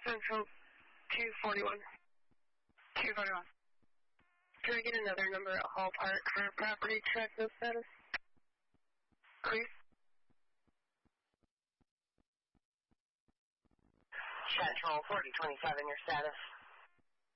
Central 241. 241. Can I get another number at Hall Park for property check no status? Please. Central 4027, your status.